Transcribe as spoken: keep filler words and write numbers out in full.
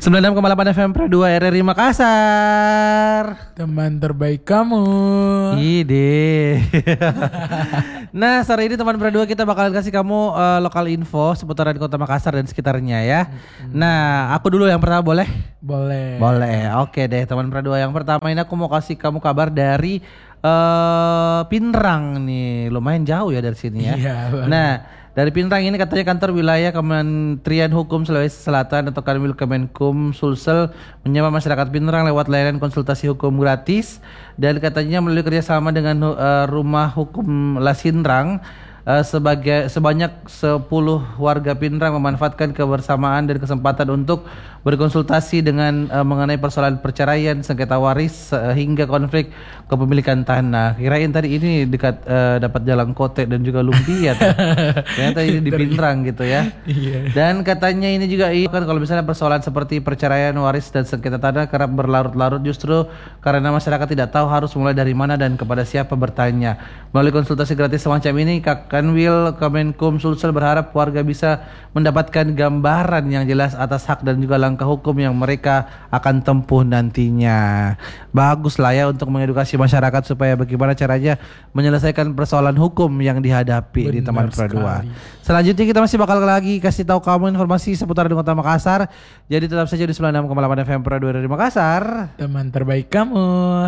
sembilan puluh enam koma delapan F M Pro dua R R I Makassar. Teman terbaik kamu. Ide. Nah, sore ini teman Pro dua kita bakalan kasih kamu uh, lokal info seputaran Kota Makassar dan sekitarnya ya. Hmm. Nah, aku dulu yang pertama boleh? Boleh. Boleh. Oke deh, teman Pro dua yang pertama ini aku mau kasih kamu kabar dari uh, Pinrang nih. Lumayan jauh ya dari sini ya. Iya, nah, dari Pinrang ini katanya kantor wilayah Kementerian Hukum Sulawesi Selatan atau Kanwil Kemenkum Sulsel menyapa masyarakat Pinrang lewat layanan konsultasi hukum gratis, dan katanya melalui kerjasama dengan uh, Rumah Hukum Lasinrang uh, sebagai sebanyak sepuluh warga Pinrang memanfaatkan kebersamaan dan kesempatan untuk berkonsultasi dengan uh, mengenai persoalan perceraian, sengketa waris uh, hingga konflik kepemilikan tanah. Kirain tadi ini dekat uh, dapat Jalan Kote dan juga Lumpia. Ternyata ini di Pinrang gitu ya. Dan katanya ini juga iya kan kalau misalnya persoalan seperti perceraian, waris dan sengketa tanah kerap berlarut-larut justru karena masyarakat tidak tahu harus mulai dari mana dan kepada siapa bertanya. Melalui konsultasi gratis semacam ini, Kanwil Kemenkum Sulsel berharap warga bisa mendapatkan gambaran yang jelas atas hak dan juga langkah hukum yang mereka akan tempuh nantinya. Bagus lah ya untuk mengedukasi masyarakat supaya bagaimana caranya menyelesaikan persoalan hukum yang dihadapi. Benar di teman Pro dua. Selanjutnya kita masih bakal lagi kasih tahu kamu informasi seputar Kota Makassar. Jadi tetap saja di sembilan puluh enam koma delapan F M Pro dua dari Makassar. Teman terbaik kamu.